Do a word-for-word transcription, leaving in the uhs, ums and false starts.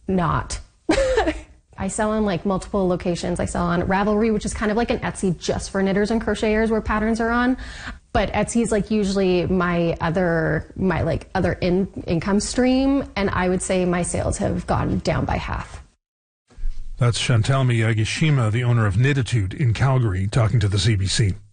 not. I sell on like multiple locations. I sell on Ravelry, which is kind of like an Etsy just for knitters and crocheters where patterns are on. But Etsy is like usually my other, my like other in, income stream. And I would say my sales have gone down by half. That's Chantal Miyagishima, the owner of Knititude in Calgary, talking to the C B C.